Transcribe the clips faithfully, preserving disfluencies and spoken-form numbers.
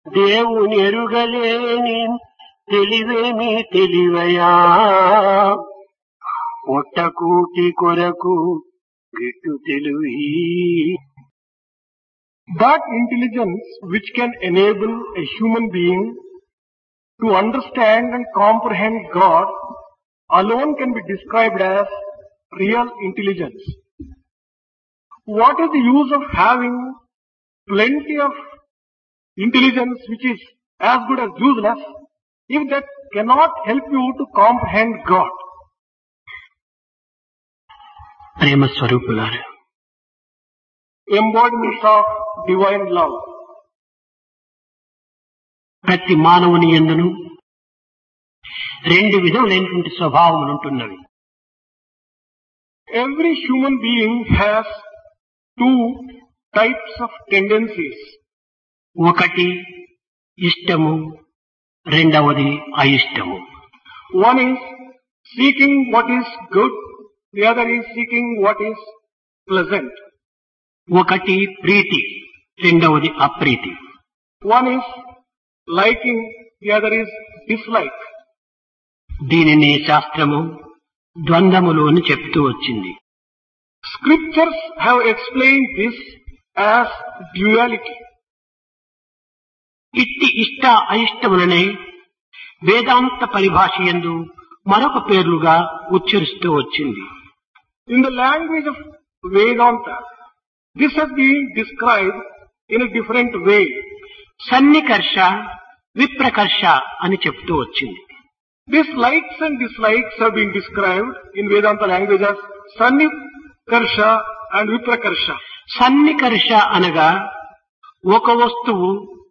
దేవుని ఎరుగలేని తెలివేమి తెలివయా ఒట్టకూటి కొరకు గిట్టు తెలివి. That intelligence which can enable a human being to understand and comprehend God alone can be described as real intelligence. What is the use of having plenty of intelligence which is as good as useless if that cannot help you to comprehend God? ప్రేమ స్వరూపులారా, Embodiments of divine love. ప్రతి మానవుని యందును రెండు విధములైనటువంటి స్వభావములు ఉంటున్నవి. Every human being has two types of tendencies. ఒకటి ఇష్టము, రెండవది అయిష్టము. One is seeking what is good, the other is seeking what is pleasant. ఒకటి ప్రీతి, రెండవది అప్రీతి. One is liking, the other is dislike. దీనిని శాస్త్రము ద్వంద్వములు అని చెప్తూ వచ్చింది. Scriptures have explained this as duality. ఇట్టి ఇష్ట అయిష్టములనే వేదాంత పరిభాష యందు మరొక పేర్లుగా ఉచ్చరిస్తూ వచ్చింది. In the language of Vedanta, this has been described in a different way. సన్నికర్ష, విప్రకర్ష అని చెప్తూ వచ్చింది. These likes and dislikes have been described in Vedanta language as Sannikarsha and Viprakarsha. సన్నికర్ష అనగా ఒక వస్తువు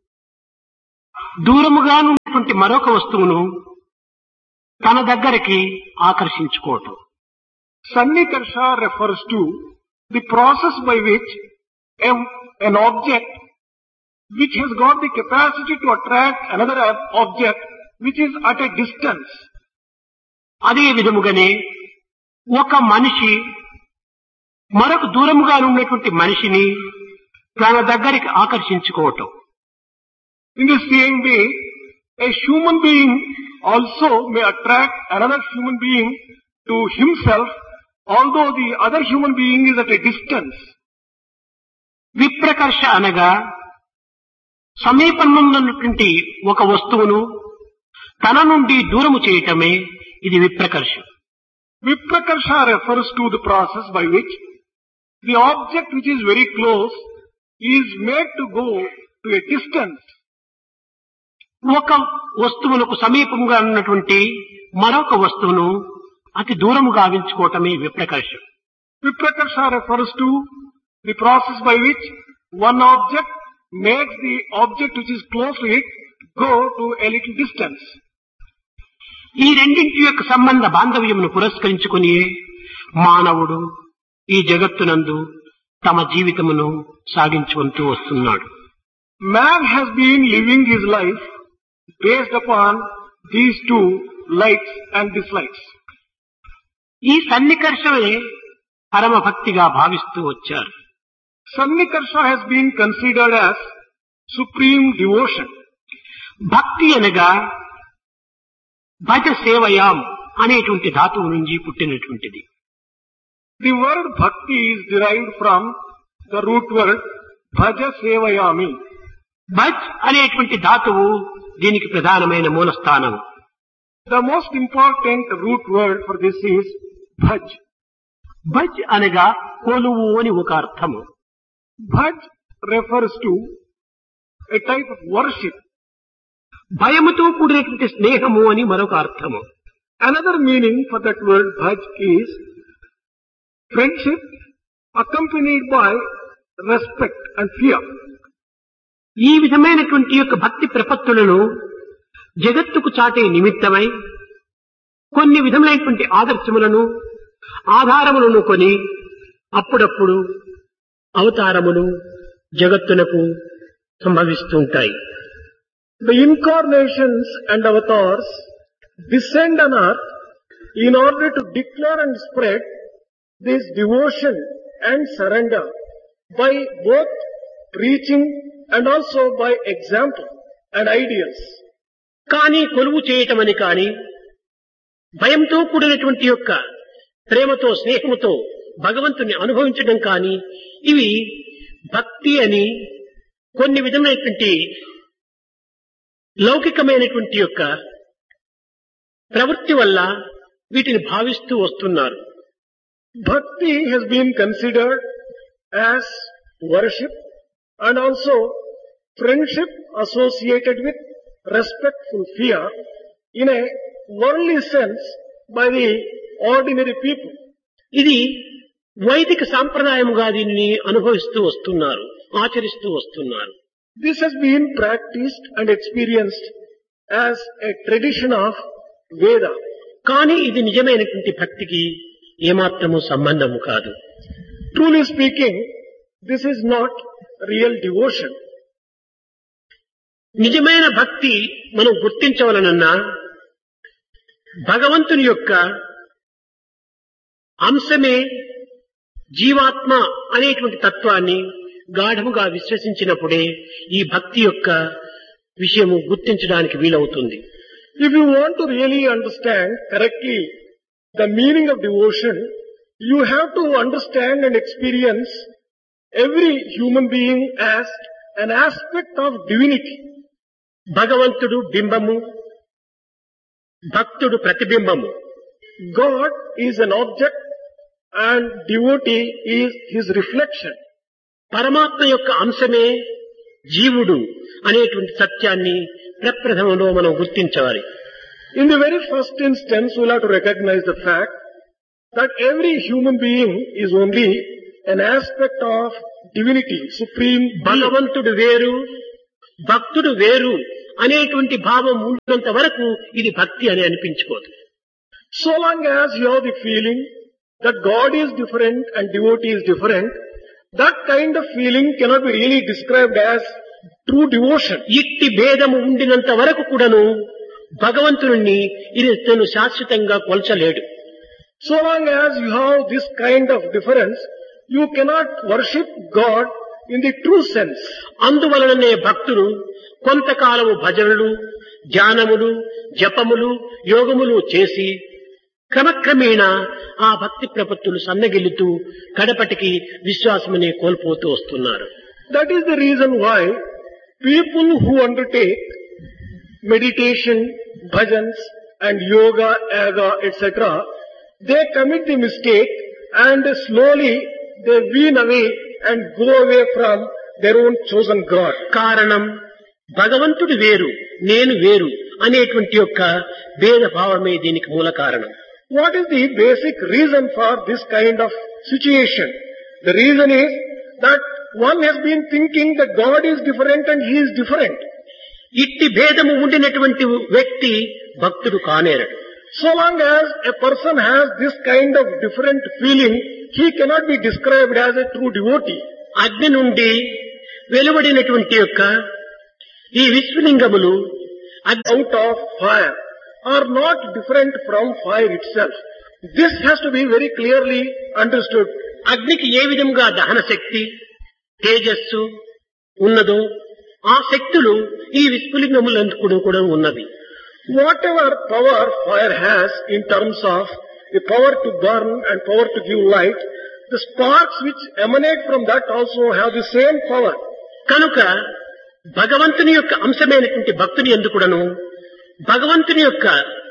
దూరముగా ఉన్నటువంటి మరొక వస్తువును తన దగ్గరికి ఆకర్షించుకోవటం. Sannikarsha refers to the process by which a, an object which has got the capacity to attract another object which is at a distance. అదే విధముగానే ఒక మనిషి మరొక దూరముగా ఉన్నటువంటి మనిషిని తన దగ్గరికి ఆకర్షించుకోవటం. In the same way, a human being also may attract another human being to himself, although the other human being is at a distance. విప్రకర్ష అనగా సమీపంలో ఉన్నటువంటి ఒక వస్తువును తన నుండి దూరము చేయటమే ఇది విప్రకర్ష. Viprakarsha refers to the process by which the object which is very close is made to go to a distance. ఒక వస్తువులకు సమీపంగా ఉన్నటువంటి మరొక వస్తువును అతి దూరము గావించుకోవటమే విప్రకర్ష. Viprakarsha refers to the process by which one object makes the object which is close to it go to a little distance. ఈ రెండింటి యొక్క సంబంధ బాంధవ్యమును పురస్కరించుకుని మానవుడు ఈ జగత్తునందు తమ జీవితమును సాగించుకుంటూ వస్తున్నాడు. Man has been living his life based upon these two likes and dislikes. ఈ సన్నికర్షమే పరమ భక్తిగా భావిస్తూ వచ్చారు. Sannikarsha has been considered as supreme devotion. భక్తి అనగా భజ సేవయాం అనేటువంటి ధాతువు నుంచి పుట్టినటువంటిది. The word bhakti is derived from the root word bhaja sevayami. భజ్ అనేటువంటి ధాతువు దీనికి ప్రధానమైన మూలస్థానం. The most important root word for this is bhaj. భజ్ అనగా కొలువు అని ఒక అర్థము. Bhaj refers to a type of worship. భయముతో కూడినటువంటి స్నేహము అని మరొక అర్థము. Another meaning for that word bhaj is friendship accompanied by respect and fear. ఈ విధమైనటువంటి యొక్క భక్తి ప్రపత్తులను జగత్తుకు చాటే నిమిత్తమై కొన్ని విధములైనటువంటి ఆదర్శములను ఆధారములను కొని అప్పుడప్పుడు అవతారములు జగత్తునకు సంభవిస్తుంటాయి. The incarnations and avatars descend on earth in order to declare and spread this devotion and surrender by both preaching and also by example. and ideals. కానీ కొలువు చేయటమని కానీ భయంతో కూడినటువంటి యొక్క ప్రేమతో స్నేహముతో భగవంతుని అనుభవించడం కానీ ఇవి భక్తి అని కొన్ని విధమైనటువంటి లౌకికమైనటువంటి యొక్క ప్రవృత్తి వల్ల వీటిని భావిస్తూ వస్తున్నారు. Bhakti has been considered as worship and also friendship associated with respectful fear in a worldly sense by the ordinary people. ఇది వైదిక సాంప్రదాయముగా దీనిని అనుభవిస్తూ వస్తున్నారు, ఆచరిస్తూ వస్తున్నారు. This has been practiced and experienced as a tradition of Veda. కానీ ఇది నిజమైనటువంటి భక్తికి ఏమాత్రము సంబంధము కాదు. Truly speaking, this is not real devotion. నిజమైన భక్తి మనం గుర్తించవలనన్నా భగవంతుని యొక్క అంశమే జీవాత్మ అనేటువంటి తత్వాన్ని గాఢముగా విశ్వసించినప్పుడే ఈ భక్తి యొక్క విషయము గుర్తించడానికి వీలవుతుంది. If you want to really understand correctly the meaning of devotion, you have to understand and experience every human being as an aspect of divinity. భగవంతుడు బింబము, భక్తుడు ప్రతిబింబము. God is an object and devotee is his reflection. పరమాత్మ యొక్క అంశమే జీవుడు అనేటువంటి సత్యాన్ని ప్రప్రథమంలో మనం గుర్తించాలి. In the very first instance, we'll have to recognize the fact that every human being is only an aspect of divinity, supreme being. భగవంతుడు వేరు, భక్తుడు వేరు అనేటువంటి భావం ఉన్నంత వరకు ఇది భక్తి అని అనిపించుకోదు. So long as you have the feeling that God is different and devotee is different, that kind of feeling cannot be really described as true devotion. ఇట్టి భేదము ఉండినంత వరకు కూడాను భగవంతుని ఇతను శాశ్వతంగా కొల్చలేడు. So long as you have this kind of difference, you cannot worship God in the true sense. అందువలననే భక్తులు కొంతకాలము భజనలు, ధ్యానములు, జపములు, యోగములు చేసి క్రమక్రమేణా ఆ భక్తి ప్రపత్తులు సన్నగిల్లుతూ కడపటికి విశ్వాసమనే కోల్పోతూ వస్తున్నారు. That is the reason why people who undertake meditation, bhajans and yoga, yaga, et cetera, they commit the mistake and slowly they wean away and go away from their own chosen God. కారణం భగవంతుడు వేరు, నేను వేరు అనేటువంటి యొక్క భేద భావమే దీనికి మూల కారణం. What is the basic reason for this kind of situation? The reason is that one has been thinking that God is different and he is different. ఇట్టి భేదము ఉండినటువంటి వ్యక్తి భక్తుడు కానేరడు. So long as a person has this kind of different feeling, he cannot be described as a true devotee. అగ్ని నుండి వెలువడినటువంటి యొక్క ఈ విశ్వలింగములు Out of fire are not different from fire itself. This has to be very clearly understood. అగ్నికి ఏ విధంగా దహన శక్తి, తేజస్సు ఉన్నదో ఆ శక్తులు ఈ విశ్వలింగములందు కూడా ఉన్నవి. Whatever power fire has in terms of the power to burn and power to give light, the sparks which emanate from that also have the same power. కనుక భగవంతుని యొక్క అంశమైనటువంటి భక్తుని యందు కూడాను భగవంతుని యొక్క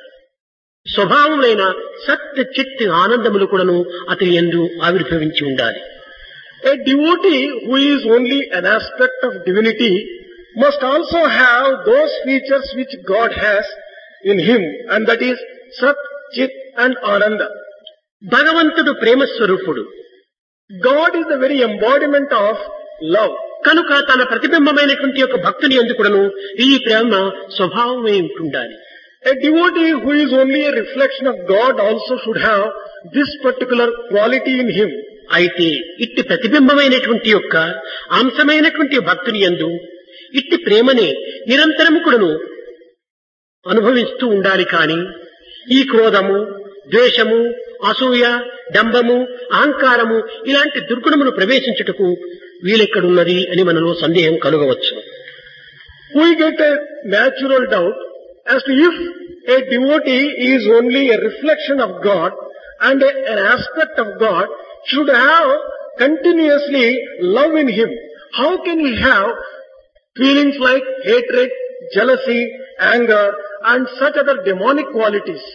స్వభావమైన సత్య చిత్ ఆనందములు కూడాను అతని యందు ఆవిర్భవించి ఉండాలి. A devotee who is only an aspect of divinity must also have those features which God has in him, and that is Sat, Chit and Ananda. భగవంతుడు ప్రేమ స్వరూపుడు. God is the very embodiment of love. కనుక తన ప్రతిబింబమైనటువంటి యొక్క భక్తుని యందు కూడాను ఈ ప్రేమ స్వభావమే ఉంటుండాలి. A devotee who is only a reflection of God also should have this particular quality in him. అయితే ఇట్టి ప్రతిబింబమైనటువంటి యొక్క అంశమైనటువంటి భక్తుని యందు ఇట్టి ప్రేమనే నిరంతరము కూడాను అనుభవిస్తూ ఉండాలి. కానీ ఈ క్రోధము, ద్వేషము, అసూయ, డంబము, అహంకారము ఇలాంటి దుర్గుణములు ప్రవేశించుటకు వీలెక్కడున్నది అని మనలో సందేహం కలుగవచ్చు. we get a natural doubt as to if a devotee is only a reflection of God and a, an aspect of God, should have continuously love in him. How can he have feelings like hatred, jealousy, anger and such other demonic qualities?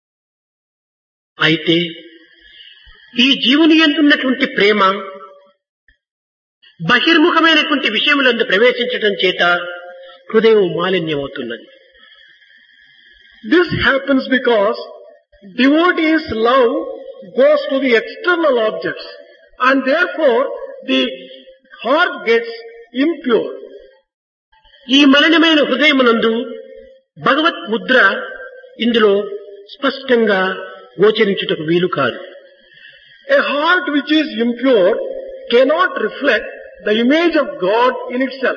అయితే ఈ జీవుని యందున్నటువంటి ప్రేమ బహిర్ముఖమైనటువంటి విషయములందు ప్రవేశించడం చేత హృదయం మాలిన్యమవుతున్నది. This happens because devotee's love goes to the external objects and therefore the heart gets impure. ఈ మలినమైన హృదయమునందు భగవత్ ముద్ర ఇందులో స్పష్టంగా గోచరించుటకు వీలు కాదు. A heart which is impure cannot reflect the image of God in itself.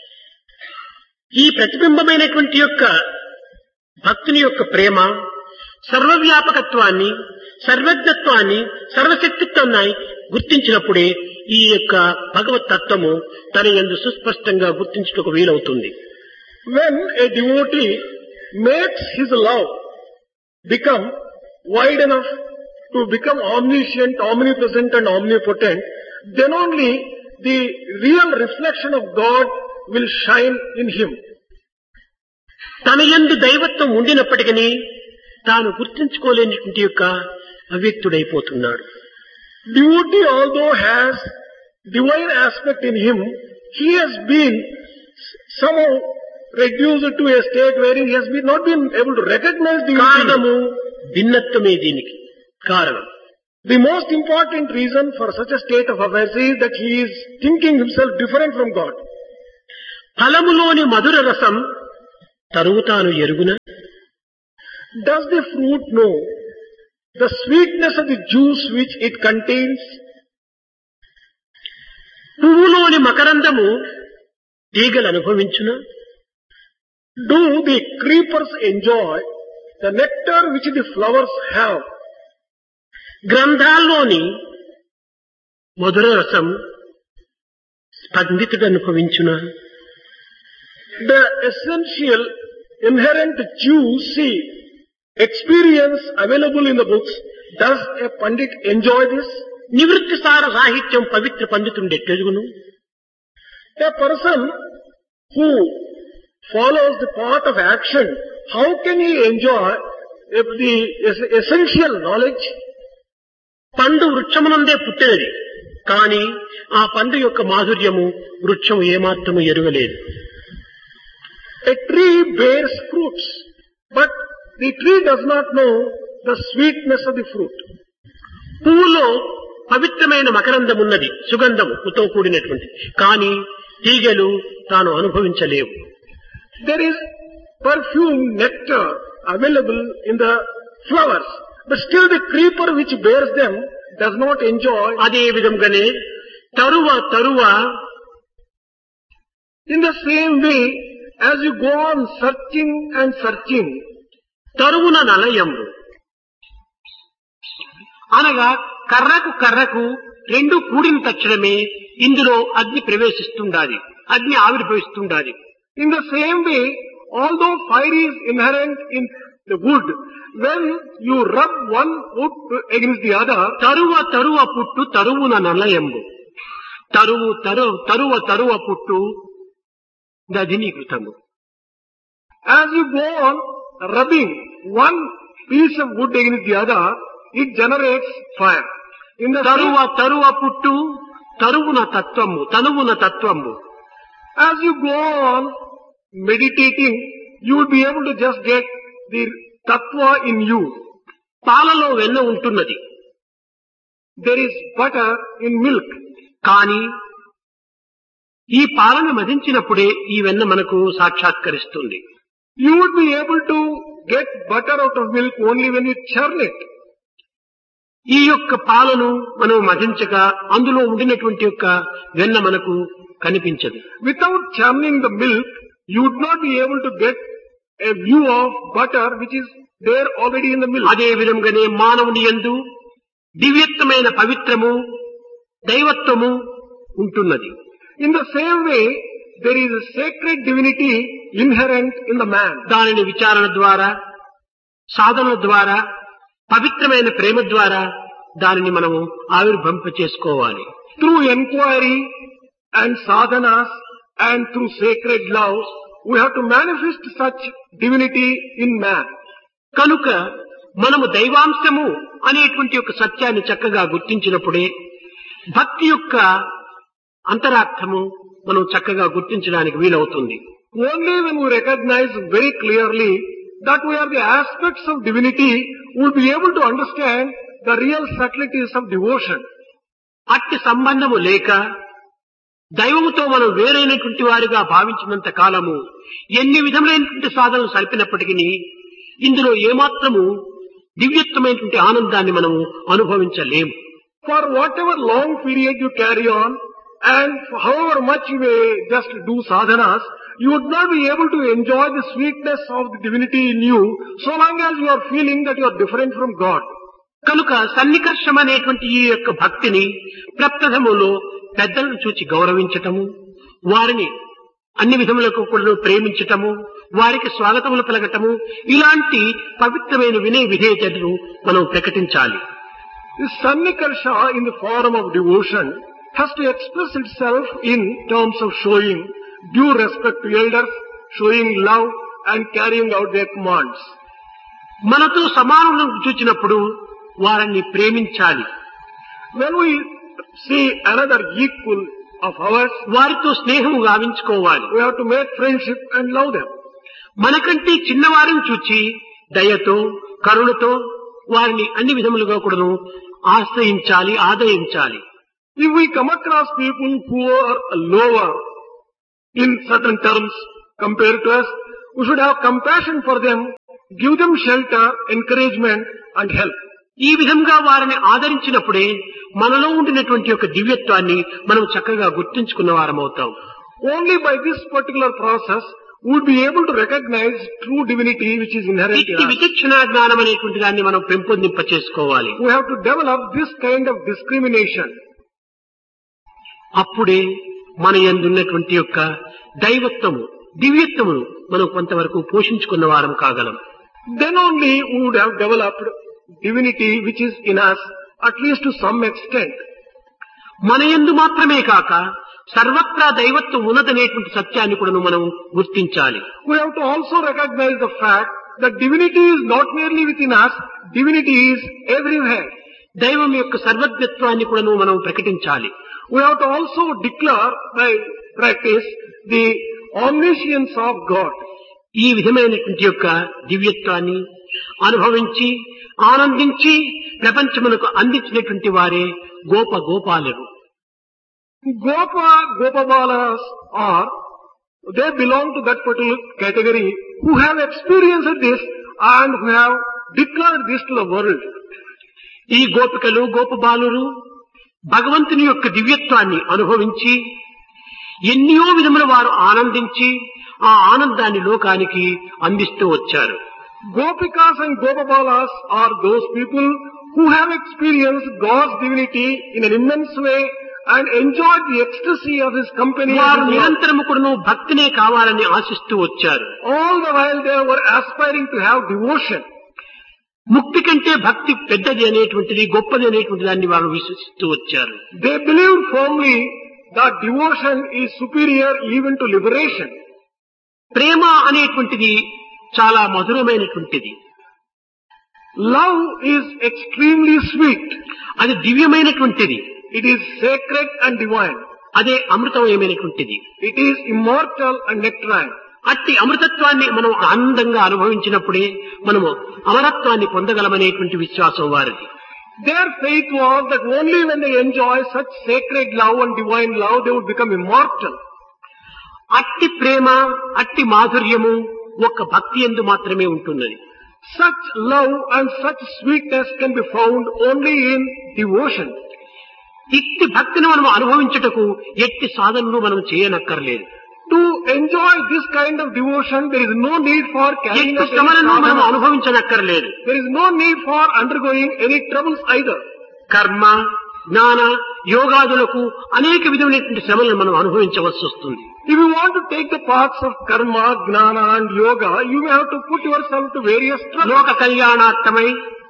ఈ ప్రతిబింబమైనటువంటి యొక్క భక్తుని యొక్క ప్రేమ సర్వవ్యాపకత్వాన్ని, సర్వజ్ఞత్వాన్ని, సర్వశక్తిత్వాన్ని గుర్తించినప్పుడే ఈ యొక్క భగవత్ తత్వము తన యందు సుస్పష్టంగా గుర్తించుటకు వీలవుతుంది. When a devotee makes his love become wide enough to become omniscient, omnipresent and omnipotent, then only the real reflection of God will shine in him. తన యందు దైవత్వం ఉండినప్పటికీ తాను గుర్తించుకోలేనిటువంటి యొక్క అవ్యక్తుడైపోతున్నాడు. Devotee although has divine aspect in him, he has been somehow reduced to a state wherein he has been not been able to recognize the కారణము భిన్నత్వమే దీనికి కారణం. The most important reason for such a state of affairs is that he is thinking himself different from God. ఫలములోని మధుర రసం తరువు తాను ఎరుగున. Does the fruit know the sweetness of the juice which it contains? పువ్వులోని మకరందము తీగలు అనుభవించున. Do the creepers enjoy the nectar which the flowers have? గ్రంథాల్లోని మధుర రసం స్పందితుడు అనుభవించున. The essential inherent juicy experience available in the books, does a pandit enjoy this? నివృత్తి సార సాహిత్యం పవిత్ర పండితుండే తెలుగును. A person who follows the path of action, how can he enjoy the essential knowledge? పండు వృక్షమునందే పుట్టినది, కాని ఆ పండు యొక్క మాధుర్యము వృక్షము ఏమాత్రము ఎరుగలేదు. A tree bears fruits, but the tree does not know the sweetness of the fruit. పువ్వులో పవిత్రమైన మకరందమున్నది, సుగంధముతో కూడినటువంటి, కాని తీగలు తాను అనుభవించలేవు. There is perfume, nectar available in the flowers, but still the creeper which bears them does not enjoy. అదే విధంగానే తరువ తరువ in the same way, as you go on searching and searching, తరువున నలయము అనగా కర్రకు కర్రకు రెండు కూడిన తక్షణమే ఇందులో అగ్ని ప్రవేశిస్తుండాలి, అగ్ని ఆవిర్భవిస్తుండాలి. In the same way, although fire is inherent in the wood, when you rub one wood against the other, తరువ తరువ పుట్టు తరువున నలయము, తరువు తరు తరువ తరువ పుట్టు దధినీకృతము. As you go on rubbing one piece of wood against the other, it generates fire. In the తరువ తరువ పుట్టు తరువున తత్వము, తనువున తత్వము. As you go on meditating, you will be able to just get the tattva in you. పాలలో వెన్న ఉంటున్నది, there is butter in milk, కానీ ఈ పాలను మదించినప్పుడే ఈ వెన్న మనకు సాక్షాత్కరిస్తుంది. You would be able to get butter out of milk only when you churn it. ఈ యొక్క పాలను మనం మదించక అందులో ఉండినటువంటి యొక్క వెన్న మనకు కనిపించదు. Without churning the milk, you would not be able to get a view of butter which is there already in the milk. అదే విధంగానే మానవుని యందు దివ్యత్వమైన పవిత్రము, దైవత్వము ఉంటున్నది. In the same way, there is a sacred divinity inherent in the man. దానిని విచారణ ద్వారా, సాధనల ద్వారా, పవిత్రమైన ప్రేమ ద్వారా దానిని మనము ఆవిర్భవింప చేసుకోవాలి. Through inquiry and sadhanas and through sacred love, we have to manifest such divinity in man. కనుక మనము దైవాంశము అనేటువంటి ఒక సత్యాన్ని చక్కగా గుర్తించినప్పుడే భక్తి యొక్క అంతరార్థము మనం చక్కగా గుర్తించడానికి వీలవుతుంది. Only when we recognize very clearly that we are the aspects of divinity, we will be able to understand the real subtleties of devotion. అట్టి సంబంధము లేక దైవముతో మనం వేరైనటువంటి వారిగా భావించినంత కాలము ఎన్ని విధములైనటువంటి సాధనలు సల్పినప్పటికీ ఇందులో ఏమాత్రము దివ్యత్వమైనటువంటి ఆనందాన్ని మనము అనుభవించలేము. For whatever long period you carry on and however much you may just do sadhanas, you would not be able to enjoy the sweetness of the divinity in you so long as you are feeling that you are different from God. కనుక సన్నికర్షం అనేటువంటి ఈ యొక్క భక్తిని ప్రప్రథములో పెద్దలను చూచి గౌరవించటము, వారిని అన్ని విధములకు కూడా ప్రేమించటము, వారికి స్వాగతములు పలకటము, ఇలాంటి పవిత్రమైన వినయ విధేయతను మనం ప్రకటించాలి. This sannikarsha in the form of devotion has to express itself in terms of showing due respect to elders, showing love and carrying out their commands. మనతో సమానులను చూచినప్పుడు వారిని ప్రేమించాలి. When we see another equal of ours, వారితో స్నేహము గావించుకోవాలి. we have to make friendship and love them. మనకంటే చిన్నవారిని చూచి దయతో, కరుణతో వారిని అన్ని విధములుగా కూడాను ఆశ్రయించాలి, ఆదరించాలి. If we come across people who are lower in certain terms compared to us, we should have compassion for them, give them shelter, encouragement and help. ఈ విధంగా వారిని ఆదరించినప్పుడే మనలో ఉండినటువంటి యొక్క దివ్యత్వాన్ని మనం చక్కగా గుర్తించుకున్న వారమవుతాం. Only by this particular process we would be able to recognize true divinity which is inherent in ఇట్టి us. విచక్షణ జ్ఞానం అనేటువంటి దాన్ని మనం పెంపొందింప చేసుకోవాలి. We have to develop this kind of discrimination. అప్పుడే మన యందున్నటువంటి యొక్క దైవత్వము, దివ్యత్వమును మనం కొంతవరకు పోషించుకున్న వారం కాగలం. Then only we would have developed divinity which is in us, at least to some extent. మన యందు మాత్రమే కాక సర్వత్రా దైవత్వం ఉన్నదనేటువంటి సత్యాన్ని కూడా మనం గుర్తించాలి. We have to also recognize the fact that divinity is not merely within us, divinity is everywhere. దైవం యొక్క సర్వజ్ఞత్వాన్ని కూడా మనం ప్రకటించాలి. We have to also declare by practice the omniscience of God. ఈ విధమైనటువంటి యొక్క దివ్యత్వాన్ని అనుభవించి ఆనందించి ప్రపంచమునకు అందించినటువంటి వారే గోప గోపాలుడు. Gopa, Gopabalas are, they belong to that particular category who have experienced this and who have declared this to the world. ఈ గోపికలు గోపబాలురు భగవంతుని యొక్క దివ్యత్వాన్ని అనుభవించి ఎన్నో విధముల వారు ఆనందించి ఆ ఆనందాన్ని లోకానికి అందిస్తూ వచ్చారు. Gopikas and Gopabalas are those people who have experienced God's divinity in an immense way and enjoyed the ecstasy of His company. వారు నిరంతరము కూడాను భక్తినే కావాలని ఆశిస్తూ వచ్చారు. All the while they were aspiring to have devotion. ముక్తి కంటే భక్తి పెద్దది అనేటువంటిది, గొప్పది అనేటువంటి దాన్ని వారు విశ్వసిస్తూ వచ్చారు. They believed firmly that devotion is superior even to liberation. ప్రేమ అనేటువంటిది చాలా మధురమైనటువంటిది. Love is extremely sweet. అది దివ్యమైనటువంటిది. It is sacred and divine. అదే అమృతమయమైనటువంటిది. It is immortal and nectarine. అట్టి అమృతత్వాన్ని మనం ఆనందంగా అనుభవించినప్పుడే మనము అమరత్వాన్ని పొందగలమనేటువంటి విశ్వాసం వారిది. Their faith was that only when they enjoy such sacred love and divine love they would become immortal. అట్టి ప్రేమ, అట్టి మాధుర్యము ఒక్క భక్తి యందు మాత్రమే ఉంటున్నది. Such love and such sweetness can be found only in devotion. ఇట్టి భక్తిని మనం అనుభవించుటకు ఎట్టి సాధనలు మనం చేయనక్కర్లేదు. To enjoy this kind of devotion, there is no need for carrying ఎట్టి out any శ్రమలను మనం sadhana. అనుభవించనక్కర్లేదు. There is no need for undergoing any troubles either. కర్మ, జ్ఞాన, యోగాదులకు అనేక విధమైనటువంటి శ్రమలను మనం అనుభవించవలసి వస్తుంది. If you want to take the paths of karma, gnana and yoga, you may have to put yourself to various struggles. లోక కళ్యాణార్థమై,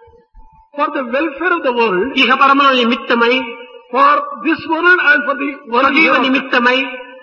For the welfare of the world, ఇహ పరమల నిమిత్తమై, for this world and for the world స్వజీవ hereafter, నిమిత్తమై,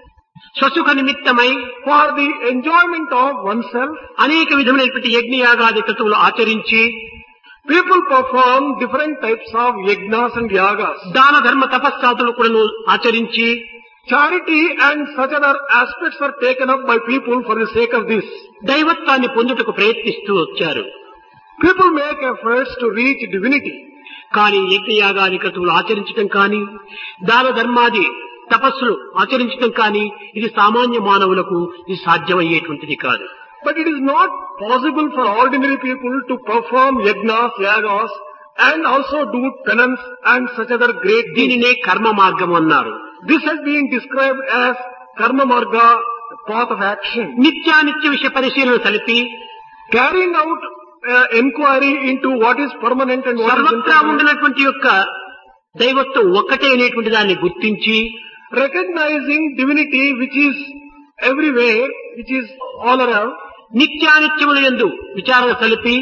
స్వసుఖ నిమిత్తమై for the enjoyment of oneself, అనేక విధములైనటువంటి యజ్ఞయాగాది క్రతువులు ఆచరించి people perform different types of yajnas and yagas. దాన ధర్మ తపస్సాదులు కూడా ఆచరించి Charity and such other aspects are taken up by people for the sake of this. దైవత్వాన్ని పొందుటకు ప్రయత్నిస్తూ వచ్చారు. People make efforts to reach divinity. కానీ యజ్ఞయాగాది క్రతువులు ఆచరించటం కానీ, దాన ధర్మాది తపస్సులు ఆచరించటం కానీ ఇది సామాన్య మానవులకు ఇది సాధ్యమయ్యేటువంటిది కాదు. But it is not possible for ordinary people to perform yajnas, yagas and also do penance and such other great deeds. దీనినే కర్మ మార్గం అన్నారు. This has been described as karma marga, path of action. నిత్యానిత్య విషయ పరిశీలన సలిపి Carrying out uh, inquiry into what is permanent and what is సర్వత్రా impermanent. ఉండినటువంటి యొక్క దైవత్వం ఒక్కటే అనేటువంటి దాన్ని గుర్తించి Recognizing divinity which is everywhere, which is all around. నిత్యానిత్యముల యందు విచారణ సలిపి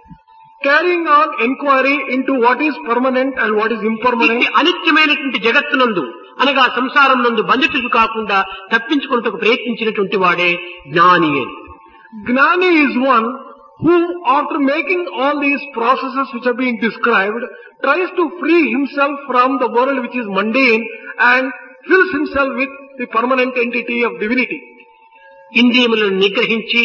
Carrying on inquiry into what is permanent and what is impermanent. ఇది అనిత్యమైనటువంటి జగత్తునందు అనగా సంసారం నందు బంధితుడు కాకుండా తప్పించుకున్నట్టుకు ప్రయత్నించినటువంటి వాడే జ్ఞాని అని. Gnani is one who, after making all these processes which are being described, tries to free himself from the world which is mundane and fills himself with the permanent entity of divinity. ఇంద్రియములను నిగ్రహించి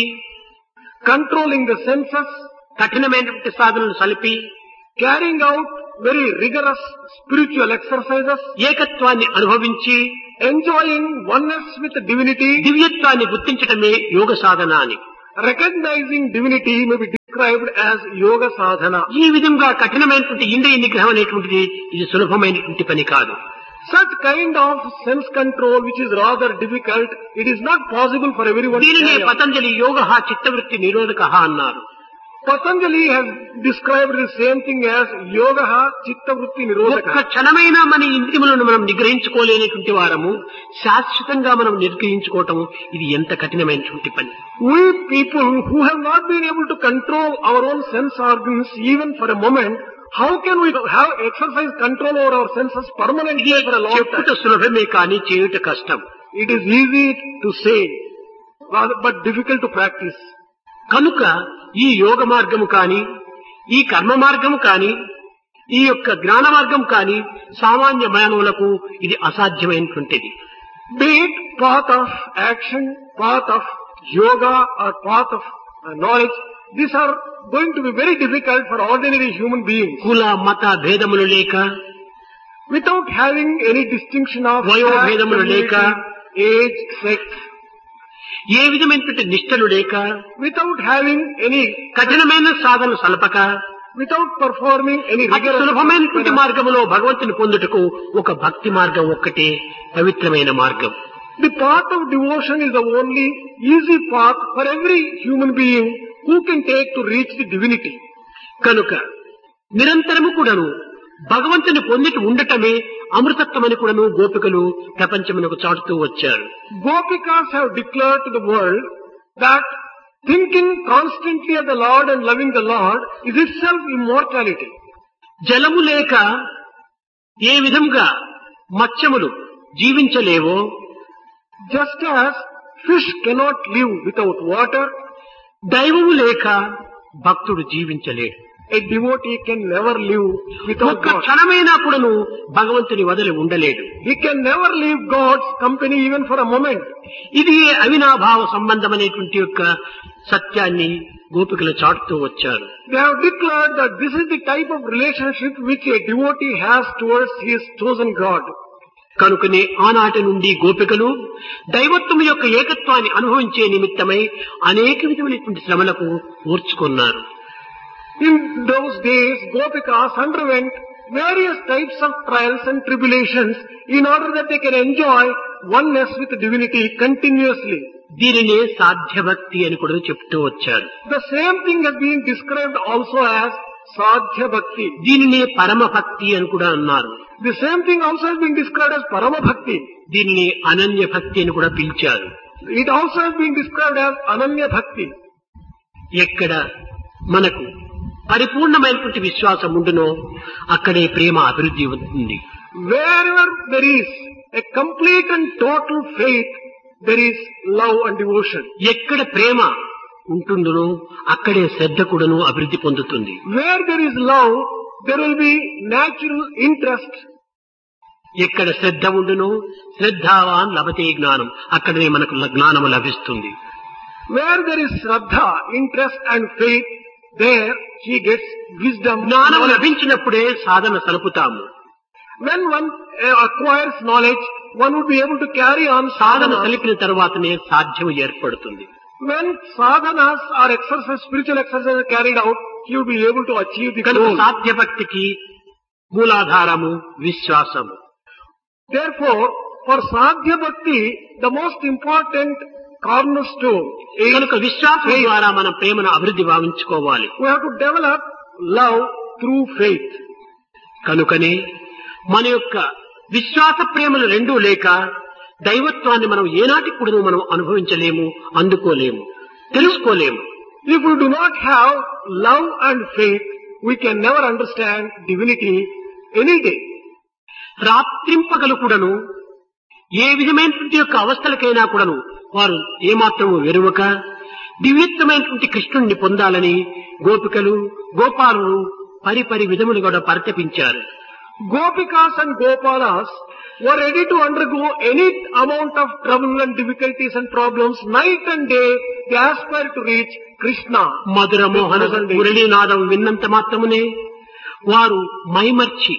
Controlling the senses, కఠినమైనటువంటి సాధనలు సలిపి carrying out very rigorous spiritual exercises, ఏకత్వాన్ని అనుభవించి enjoying oneness with divinity, దివ్యత్వాన్ని గుర్తించటమే యోగ సాధన అని. recognizing divinity may be described as yoga sadhana. ఈ విధంగా కఠినమైనటువంటి ఇంద్రియ నిగ్రహం అనేటువంటిది ఇది సులభమైనటువంటి పని కాదు. Such kind of sense control which is rather difficult, it is not possible for everyone to దీనినే carry out. పతంజలి యోగ చిత్తవృత్తి నిరోధక అన్నారు. Patanjali has described the same thing as yoga chitta vritti ఒక్క nirodhaka. క్షణమైనా మన ఇంద్రియములను మనం నిగ్రహించుకోలేనటువంటి వారము శాశ్వతంగా మనం నిగ్రహించుకోవటం ఇది ఎంత కఠినమైనటువంటి పని. We people who have not been able to control our own sense organs even for a moment, how can we have exercise control over our senses permanently for a long చెప్పుట time? సులభమే కానీ చేయుట కష్టం. It is easy to say, rather- but difficult to practice. కనుక ఈ యోగ మార్గము కాని, ఈ కర్మ మార్గము కాని, ఈ యొక్క జ్ఞాన మార్గం కాని సామాన్య మానవులకు ఇది అసాధ్యమైనటువంటిది. Be it path of action, path of yoga or path of uh, knowledge, these are going to be very difficult for ordinary human beings. కుల మత భేదములు లేక, Without having any distinction of వయోభేదములు లేక, community, age, sex, ఏ విధమైనటువంటి నిష్టలు లేక, without having any, కఠినమైన సాధనలు సలపక without performing any అతి rigorous సులభమైనటువంటి penance. మార్గములో భగవంతుని పొందుటకు ఒక భక్తి మార్గం ఒక్కటే పవిత్రమైన మార్గం. The path of devotion is the only easy path for every human being who can take to reach the divinity. కనుక నిరంతరము కూడాను భగవంతుని పొందిటి ఉండటమే అమృతత్వమని కూడాను గోపికలు ప్రపంచమునకు చాటుతూ వచ్చారు. Gopikas have declared to the world that thinking constantly of the Lord and loving the Lord is itself immortality. జలము లేక ఏ విధంగా మత్స్యములు జీవించలేవో, Just as fish cannot live without water, దైవము లేక భక్తుడు జీవించలేడు. a devotee can never live without ఒక్క God. క్షణమైనా కూడాను భగవంతుని వదిలి ఉండలేడు. He can never leave God's company even for a moment. ఇది అవినాభావ సంబంధం అనేటువంటి యొక్క సత్యాన్ని గోపికలు చాటుతూ వచ్చారు. They have declared that this is the type of relationship which a devotee has towards his chosen God. కనుకనే ఆనాటి నుండి గోపికలు దైవత్వం యొక్క ఏకత్వాన్ని అనుభవించే నిమిత్తమై అనేక విధమైనటువంటి శ్రమలకు ఓర్చుకున్నారు. In those days, Gopikas underwent various types of trials and tribulations in order that they can enjoy oneness with divinity continuously. దీనినే సాధ్యభక్తి అని కూడా చెప్తూ వచ్చారు. The same thing has been described also as Sadhya Bhakti. దీనినే పరమ భక్తి అని కూడా అన్నారు. The same thing also has been described as Parama Bhakti. దీనిని అనన్య భక్తి అని కూడా పిలిచారు. It also has been described as Ananya Bhakti. ఎక్కడ మనకు పరిపూర్ణమైనటువంటి విశ్వాసం ఉండునో అక్కడే ప్రేమ అభివృద్ధి ఉంటుంది. Wherever there is a complete and total faith, there is love and devotion. ఎక్కడ ప్రేమ ఉంటుందో అక్కడే శ్రద్ధ కూడాను అభివృద్ధి పొందుతుంది. Where there is love, there will be natural interest. ఎక్కడ శ్రద్ధ ఉండునో శ్రద్ధావాన్ లభతే జ్ఞానం, అక్కడనే మనకు జ్ఞానము లభిస్తుంది. Where there is Shraddha, interest and faith, there he gets wisdom. జ్ఞానం లభించినప్పుడే సాధన సలుపుతాము. When one uh, acquires knowledge, one would be able to carry on Sadhana sadhana. కలిపిన తర్వాతనే సాధ్యం ఏర్పడుతుంది. When sadhanas or exercise, spiritual exercises are carried out, he will be able to achieve the కనుక goal. సాధ్య భక్తికి మూలాధారము విశ్వాసము. Therefore, for sadhya bhakti, the most important cornerstone is కనుక విశ్వాసం ద్వారా మనం ప్రేమను అభివృద్ధి భావించుకోవాలి. we have to develop love through faith. కనుకనే మన యొక్క విశ్వాస ప్రేమలు రెండూ లేక దైవత్వాన్ని మనం ఏనాటికి కూడా మనం అనుభవించలేము, అందుకోలేము, తెలుసుకోలేము. If we do not have love and faith, we can never understand divinity any day. రాత్రింపగలు కూడాను ఏ విధమైనటువంటి యొక్క అవస్థలకైనా కూడాను వారు ఏమాత్రము వెరువక దివ్యత్వమైనటువంటి కృష్ణుణ్ణి పొందాలని గోపికలు గోపాలులు పరిపరి విధములు కూడా పరితపించారు. Gopikas and Gopalas were ready to undergo any amount of trouble and difficulties and problems. Night and day, they aspire to reach Krishna. మధుర మోహన మురళీనాదం విన్నంత మాత్రమునే వారు మైమర్చి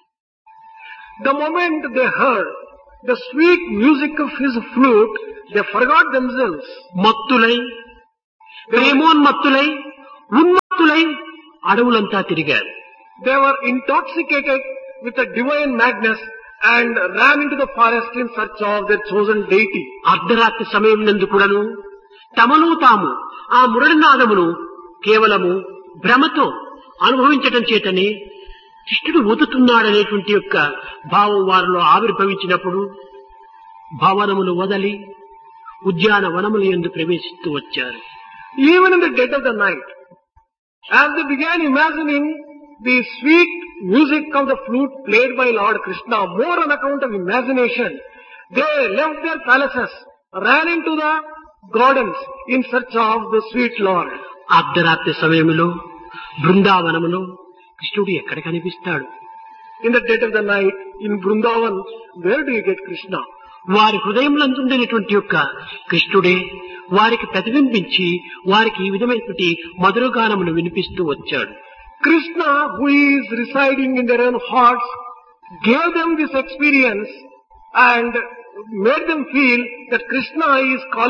The moment they heard the sweet music of his flute, they forgot themselves. మత్తులై ప్రేమోన్మత్తులై ఉన్మత్తులై అడవులంతా తిరిగారు. They were intoxicated with a divine madness and ran into the forest in search of their chosen deity. అర్ధరాత్రి సమయం నందు కూడాను తమను తాము ఆ మురళినాదమును కేవలము భ్రమతో అనుభవించటం చేతనే కృష్ణుడు ఊదుతున్నాడనేటువంటి యొక్క భావం వారిలో ఆవిర్భవించినప్పుడు భవనములు వదలి ఉద్యానవనముల యందు ప్రవేశిస్తూ వచ్చారు. Even in the dead of the night, as they began imagining the sweet music of the flute played by Lord Krishna, more on account of imagination, they left their palaces, ran into the gardens in search of the sweet Lord. అర్ధరాత్రి సమయంలో బృందావనములో కృష్ణుడు ఎక్కడ కనిపిస్తాడు? In the dead of the night, in Vrindavan, where do you get Krishna? వారి హృదయంలందుండేటువంటి యొక్క కృష్ణుడే వారికి ప్రతిబింబించి వారికి ఈ విధమైనటువంటి మధురగానమును వినిపిస్తూ వచ్చాడు. Krishna, who is residing in their own hearts, gave them this experience and made them feel that Krishna is calling